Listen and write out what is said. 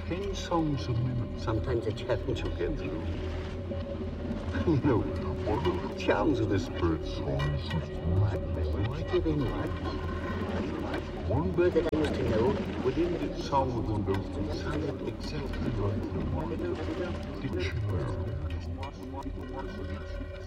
10 songs a minute. Sometimes a challenge To get through. You know, one of the charms of this bird song is its life-giving life. One bird that I used to know would end its song with a note that sounded exactly like the one. Dictionary.